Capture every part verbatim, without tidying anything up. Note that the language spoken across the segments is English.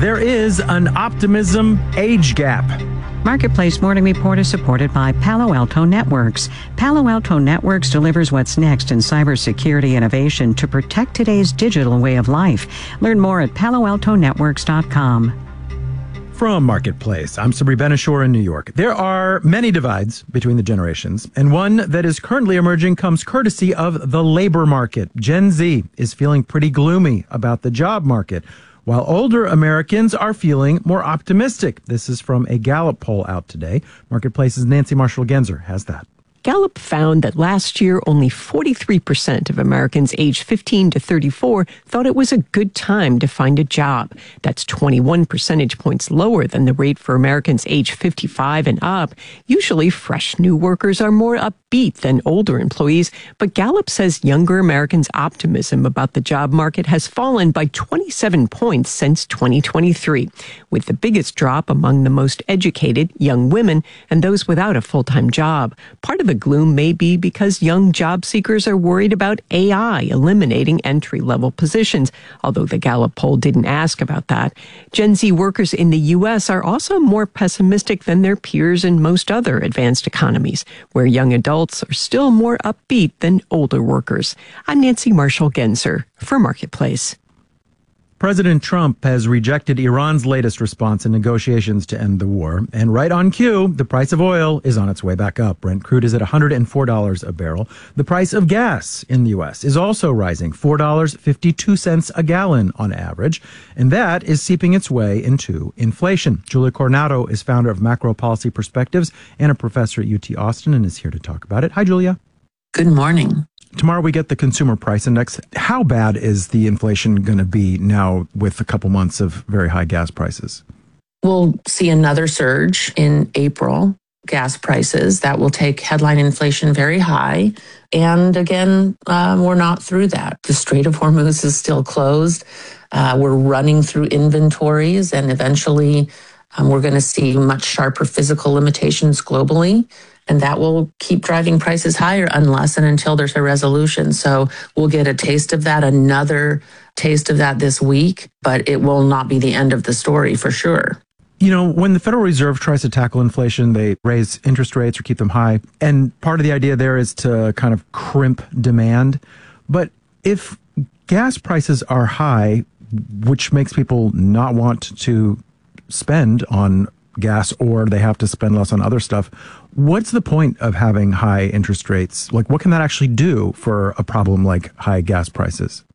there is an optimism age gap. Marketplace Morning Report is supported by Palo Alto Networks. Palo Alto Networks delivers what's next in cybersecurity innovation to protect today's digital way of life. Learn more at palo alto networks dot com. From Marketplace, I'm Sabri Ben-Achour in New York. There are many divides between the generations, and one that is currently emerging comes courtesy of the labor market. Gen Z is feeling pretty gloomy about the job market, while older Americans are feeling more optimistic. This is from a Gallup poll out today. Marketplace's Nancy Marshall-Genzer has that. Gallup found that last year, only forty-three percent of Americans aged fifteen to thirty-four thought it was a good time to find a job. That's twenty-one percentage points lower than the rate for Americans aged fifty-five and up. Usually, fresh new workers are more upbeat than older employees, but Gallup says younger Americans' optimism about the job market has fallen by twenty-seven points since twenty twenty-three, with the biggest drop among the most educated, young women, and those without a full-time job. Part of the gloom may be because young job seekers are worried about A I eliminating entry-level positions, although the Gallup poll didn't ask about that. Gen Z workers in the U S are also more pessimistic than their peers in most other advanced economies, where young adults are still more upbeat than older workers. I'm Nancy Marshall-Genzer for Marketplace. President Trump has rejected Iran's latest response in negotiations to end the war. And right on cue, the price of oil is on its way back up. Brent crude is at one hundred four dollars a barrel. The price of gas in the U S is also rising, four dollars and fifty-two cents a gallon on average. And that is seeping its way into inflation. Julia Coronado is founder of Macro Policy Perspectives and a professor at U T Austin and is here to talk about it. Hi, Julia. Good morning. Tomorrow we get the consumer price index. How bad is the inflation going to be now with a couple months of very high gas prices? We'll see another surge in April gas prices that will take headline inflation very high. And again, uh, we're not through that. The Strait of Hormuz is still closed. Uh, we're running through inventories, and eventually um, we're going to see much sharper physical limitations globally. And that will keep driving prices higher unless and until there's a resolution. So we'll get a taste of that, another taste of that this week, but it will not be the end of the story for sure. You know, when the Federal Reserve tries to tackle inflation, they raise interest rates or keep them high. And part of the idea there is to kind of crimp demand. But if gas prices are high, which makes people not want to spend on gas or they have to spend less on other stuff, what's the point of having high interest rates? Like, what can that actually do for a problem like high gas prices?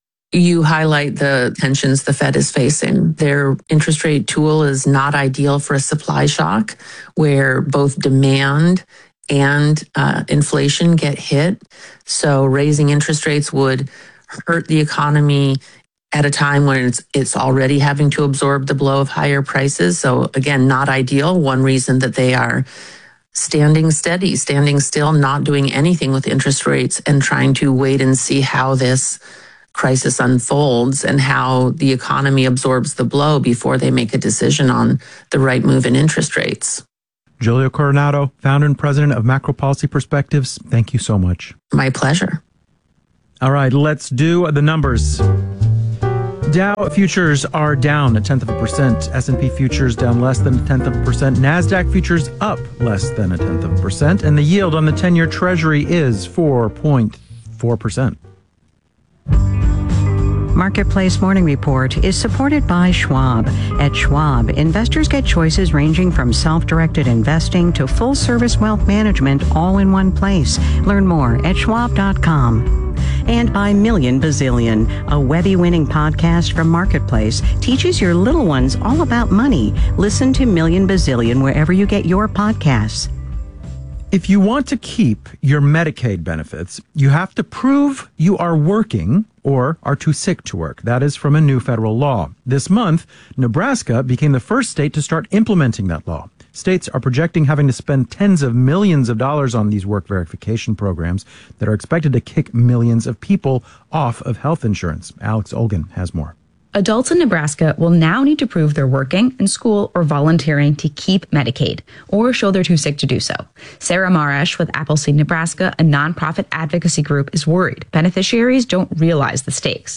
You highlight the tensions the Fed is facing. Their interest rate tool is not ideal for a supply shock where both demand and uh, inflation get hit. So raising interest rates would hurt the economy at a time when it's it's already having to absorb the blow of higher prices. So again, not ideal. One reason that they are standing steady, standing still, not doing anything with interest rates and trying to wait and see how this crisis unfolds and how the economy absorbs the blow before they make a decision on the right move in interest rates. Julia Coronado, founder and president of Macro Policy Perspectives, thank you so much. My pleasure. All right, let's do the numbers. Dow futures are down a tenth of a percent. S and P futures down less than a tenth of a percent. NASDAQ futures up less than a tenth of a percent. And the yield on the ten-year Treasury is four point four percent. Marketplace Morning Report is supported by Schwab. At Schwab, investors get choices ranging from self-directed investing to full-service wealth management all in one place. Learn more at schwab dot com. And by Million Bazillion, a Webby-winning podcast from Marketplace, teaches your little ones all about money. Listen to Million Bazillion wherever you get your podcasts. If you want to keep your Medicaid benefits, you have to prove you are working or are too sick to work. That is from a new federal law. This month, Nebraska became the first state to start implementing that law. States are projecting having to spend tens of millions of dollars on these work verification programs that are expected to kick millions of people off of health insurance. Alex Olgin has more. Adults in Nebraska will now need to prove they're working, in school, or volunteering to keep Medicaid, or show they're too sick to do so. Sarah Marash with Appleseed Nebraska, a nonprofit advocacy group, is worried beneficiaries don't realize the stakes.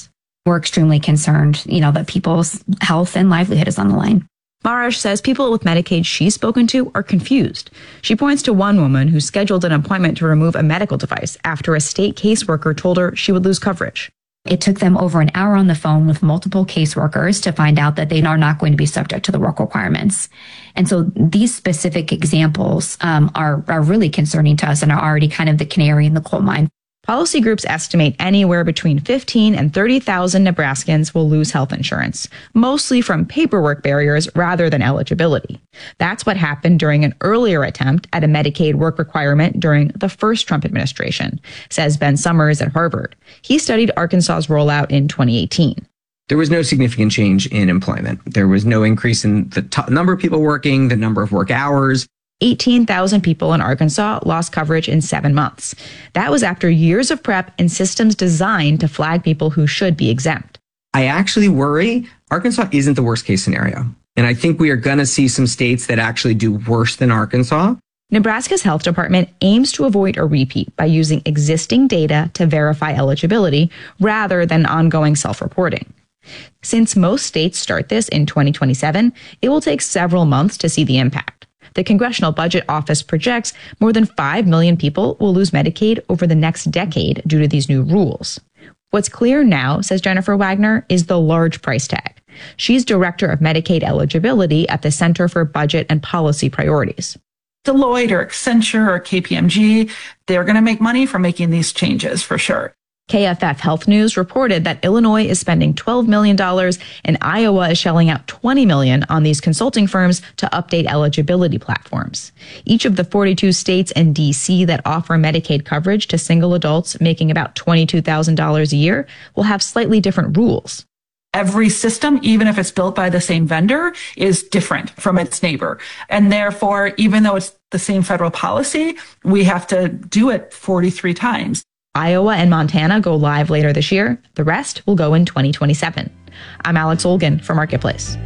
We're extremely concerned, you know, that people's health and livelihood is on the line. Marash says people with Medicaid she's spoken to are confused. She points to one woman who scheduled an appointment to remove a medical device after a state caseworker told her she would lose coverage. It took them over an hour on the phone with multiple caseworkers to find out that they are not going to be subject to the work requirements. And so these specific examples um, are, are really concerning to us and are already kind of the canary in the coal mine. Policy groups estimate anywhere between fifteen and thirty thousand Nebraskans will lose health insurance, mostly from paperwork barriers rather than eligibility. That's what happened during an earlier attempt at a Medicaid work requirement during the first Trump administration, says Ben Summers at Harvard. He studied Arkansas's rollout in twenty eighteen. There was no significant change in employment. There was no increase in the t- number of people working, the number of work hours. eighteen thousand people in Arkansas lost coverage in seven months. That was after years of prep and systems designed to flag people who should be exempt. I actually worry Arkansas isn't the worst case scenario. And I think we are going to see some states that actually do worse than Arkansas. Nebraska's health department aims to avoid a repeat by using existing data to verify eligibility rather than ongoing self-reporting. Since most states start this in twenty twenty-seven, it will take several months to see the impact. The Congressional Budget Office projects more than five million people will lose Medicaid over the next decade due to these new rules. What's clear now, says Jennifer Wagner, is the large price tag. She's director of Medicaid eligibility at the Center for Budget and Policy Priorities. Deloitte or Accenture or K P M G, they're going to make money from making these changes for sure. K F F Health News reported that Illinois is spending twelve million dollars and Iowa is shelling out twenty million dollars on these consulting firms to update eligibility platforms. Each of the forty-two states and D C that offer Medicaid coverage to single adults making about twenty-two thousand dollars a year will have slightly different rules. Every system, even if it's built by the same vendor, is different from its neighbor. And therefore, even though it's the same federal policy, we have to do it forty-three times. Iowa and Montana go live later this year. The rest will go in twenty twenty-seven. I'm Alex Olgin for Marketplace.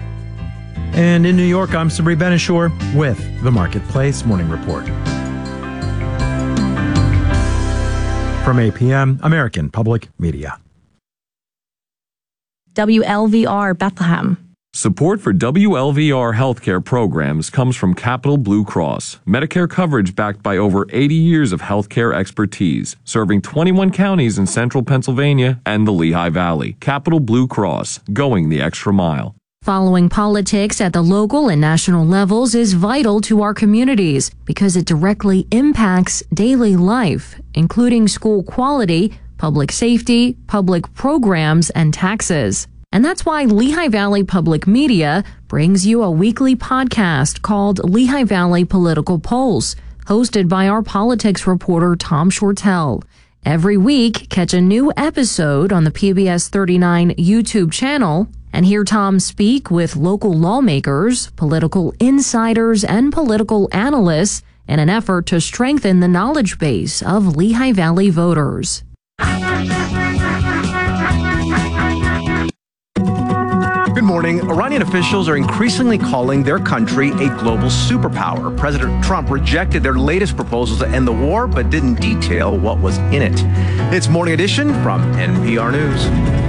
And in New York, I'm Sabri Benishore with the Marketplace Morning Report. From A P M, American Public Media. W L V R Bethlehem. Support for W L V R healthcare programs comes from Capital Blue Cross, Medicare coverage backed by over eighty years of healthcare expertise, serving twenty-one counties in central Pennsylvania and the Lehigh Valley. Capital Blue Cross, going the extra mile. Following politics at the local and national levels is vital to our communities because it directly impacts daily life, including school quality, public safety, public programs, and taxes. And that's why Lehigh Valley Public Media brings you a weekly podcast called Lehigh Valley Political Pulse, hosted by our politics reporter Tom Shortell. Every week, catch a new episode on the P B S thirty-nine YouTube channel and hear Tom speak with local lawmakers, political insiders, and political analysts in an effort to strengthen the knowledge base of Lehigh Valley voters. Good morning. Iranian officials are increasingly calling their country a global superpower. President Trump rejected their latest proposal to end the war, but didn't detail what was in it. It's Morning Edition from N P R News.